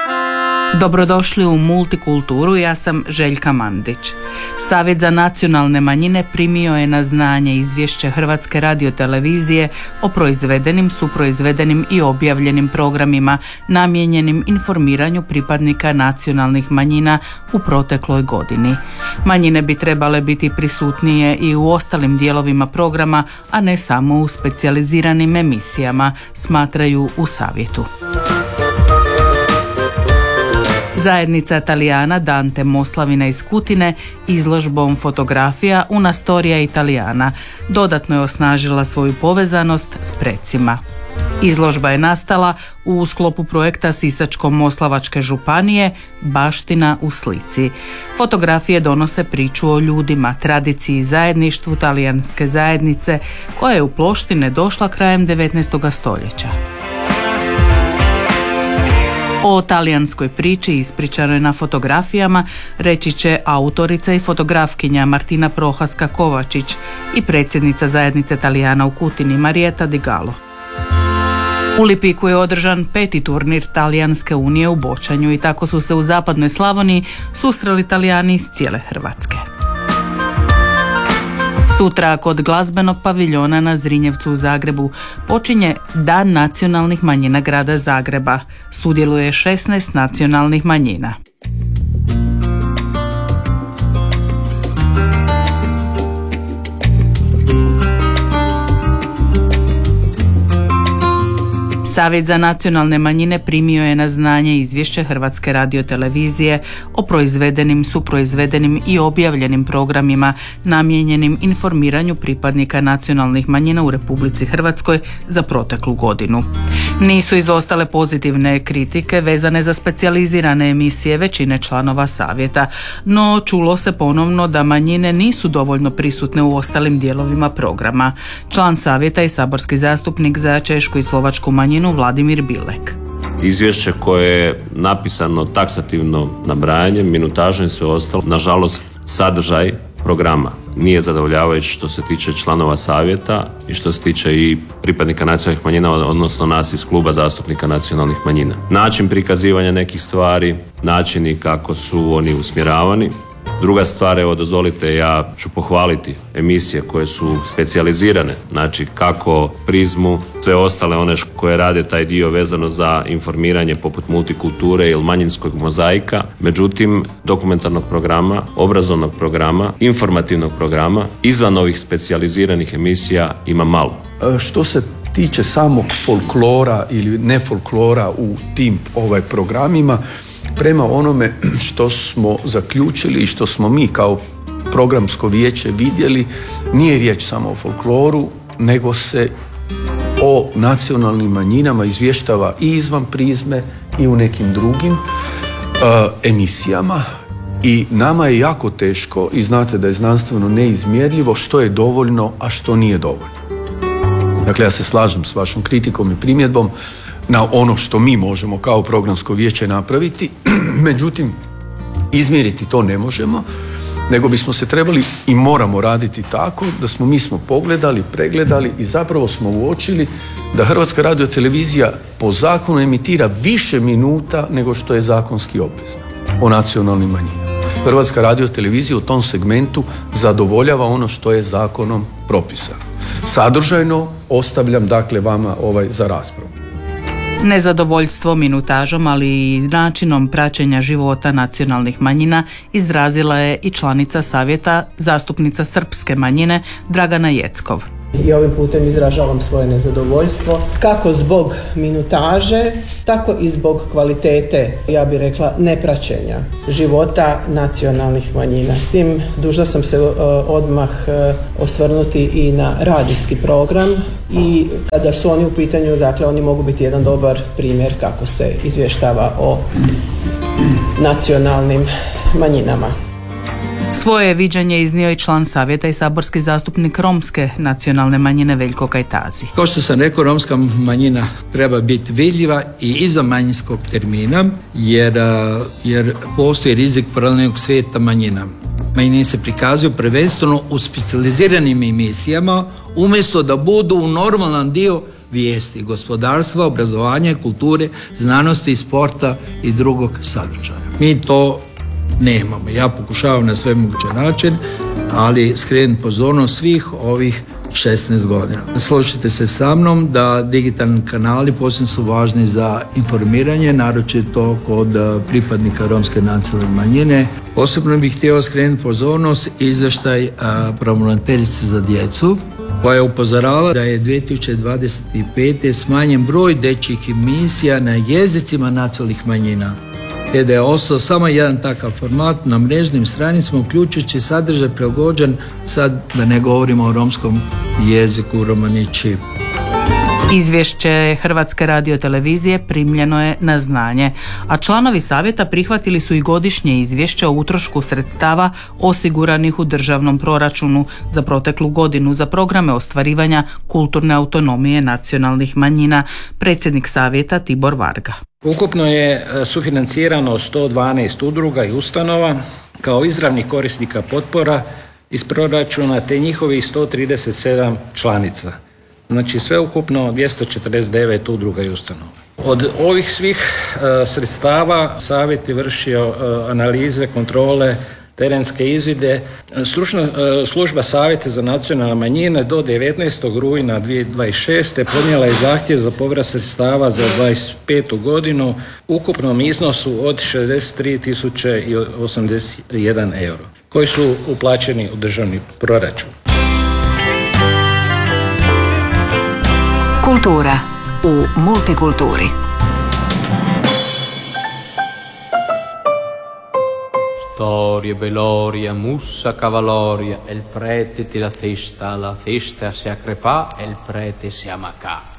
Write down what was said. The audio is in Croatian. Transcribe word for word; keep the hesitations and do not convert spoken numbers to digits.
Dobrodošli u Multikulturu, ja sam Željka Mandić. Savjet za nacionalne manjine primio je na znanje izvješće Hrvatske radiotelevizije o proizvedenim, suproizvedenim i objavljenim programima namijenjenim informiranju pripadnika nacionalnih manjina u protekloj godini. Manjine bi trebale biti prisutnije i u ostalim dijelovima programa, a ne samo u specijaliziranim emisijama, smatraju u savjetu. Zajednica Talijana Dante Moslavina iz Kutine izložbom fotografija Una storia Italijana dodatno je osnažila svoju povezanost s precima. Izložba je nastala u sklopu projekta Sisačko-moslavačke županije Baština u slici. Fotografije donose priču o ljudima, tradiciji i zajedništvu talijanske zajednice koja je u Ploštine došla krajem devetnaestog stoljeća. O talijanskoj priči ispričanoj na fotografijama reći će autorica i fotografkinja Martina Prohaska Kovačić i predsjednica zajednice Talijana u Kutini Marietta Di Gallo. U Lipiku je održan peti turnir Talijanske unije u bočanju i tako su se u zapadnoj Slavoniji susreli Talijani iz cijele Hrvatske. Sutra kod glazbenog paviljona na Zrinjevcu u Zagrebu počinje Dan nacionalnih manjina grada Zagreba. Sudjeluje šesnaest nacionalnih manjina. Savjet za nacionalne manjine primio je na znanje izvješće Hrvatske radiotelevizije o proizvedenim, suproizvedenim i objavljenim programima namijenjenim informiranju pripadnika nacionalnih manjina u Republici Hrvatskoj za proteklu godinu. Nisu izostale pozitivne kritike vezane za specijalizirane emisije većine članova savjeta, no čulo se ponovno da manjine nisu dovoljno prisutne u ostalim dijelovima programa. Član savjeta i saborski zastupnik za češku i slovačku manjinu Vladimir Bilek. Izvješće koje je napisano taksativno nabrajanjem, minutažom i sve ostalo, nažalost sadržaj programa nije zadovoljavajući što se tiče članova savjeta i što se tiče i pripadnika nacionalnih manjina, odnosno nas iz kluba zastupnika nacionalnih manjina. Način prikazivanja nekih stvari, načini kako su oni usmjeravani. Druga stvar, evo dozvolite, ja ću pohvaliti emisije koje su specijalizirane, znači kako Prizmu, sve ostale one koje rade taj dio vezano za informiranje poput Multikulture ili manjinskog mozaika, međutim dokumentarnog programa, obrazovnog programa, informativnog programa, izvan ovih specijaliziranih emisija ima malo. Što se tiče samog folklora ili ne folklora u tim ovaj programima, prema onome što smo zaključili i što smo mi kao programsko vijeće vidjeli, nije riječ samo o folkloru, nego se o nacionalnim manjinama izvještava i izvan Prizme i u nekim drugim uh, emisijama. I nama je jako teško, i znate da je znanstveno neizmjerljivo, što je dovoljno, a što nije dovoljno. Dakle, ja se slažem s vašom kritikom i primjedbom na ono što mi možemo kao programsko vijeće napraviti, međutim izmjeriti to ne možemo, nego bismo se trebali i moramo raditi tako da smo mi smo pogledali, pregledali i zapravo smo uočili da Hrvatska radiotelevizija po zakonu emitira više minuta nego što je zakonski obvezna o nacionalnim manjinama. Hrvatska radiotelevizija u tom segmentu zadovoljava ono što je zakonom propisano. Sadržajno ostavljam dakle vama ovaj za raspravu. Nezadovoljstvo minutažom, ali i načinom praćenja života nacionalnih manjina izrazila je i članica savjeta, zastupnica srpske manjine Dragana Jeckov. I ovim putem izražavam svoje nezadovoljstvo, kako zbog minutaže, tako i zbog kvalitete, ja bih rekla, nepraćenja života nacionalnih manjina. S tim dužna sam se uh, odmah uh, osvrnuti i na radijski program i kada su oni u pitanju, dakle, oni mogu biti jedan dobar primjer kako se izvještava o nacionalnim manjinama. Svoje je viđenje iznio i član savjeta i saborski zastupnik romske nacionalne manjine Veljko Kajtazi. Kao što sam rekao, romska manjina treba biti vidljiva i izvan manjinskog termina, jer, jer postoji rizik paralelnog svijeta manjina. Manjine se prikazuju prvenstveno u specijaliziranim emisijama, umjesto da budu u normalan dio vijesti, gospodarstva, obrazovanja, kulture, znanosti, sporta i drugog sadržaja. Mi to nemamo. Ja pokušavam na sve moguće način, ali skrenem pozornost svih ovih šesnaest godina. Složite se sa mnom da digitalni kanali posebno su važni za informiranje, naročito kod pripadnika romske nacionalne manjine. Posebno bih htio skrenuti pozornost izvještaj pravobraniteljice za djecu, koja je upozorava da je dvije tisuće dvadeset pete. smanjen broj dječjih emisija na jezicima nacionalnih manjina, te da je ostao samo jedan takav format na mrežnim stranicama, uključujući sadržaj prilagođen, sad da ne govorimo o romskom jeziku, romanići. Izvješće Hrvatske radiotelevizije primljeno je na znanje, a članovi savjeta prihvatili su i godišnje izvješće o utrošku sredstava osiguranih u državnom proračunu za proteklu godinu za programe ostvarivanja kulturne autonomije nacionalnih manjina. Predsjednik savjeta Tibor Varga. Ukupno je sufinancirano sto dvanaest udruga i ustanova kao izravnih korisnika potpora iz proračuna te njihovih sto trideset sedam članica. Znači sve ukupno dvjesto četrdeset devet udruga i ustanova. Od ovih svih e, sredstava savjet je vršio e, analize, kontrole, terenske izvide. Stručna e, služba savjeta za nacionalne manjine do devetnaestog rujna dvije tisuće dvadeset šeste. podnijela je zahtjev za povrat sredstava za dvadeset petu godinu u ukupnom iznosu od šezdeset tri tisuće osamdeset jedan euro koji su uplaćeni u državni proračun. Kultura u multikulturi. Storia, beloria, mussa, cavaloria, el prete ti la festa, la festa si accrepa, el prete si amacà.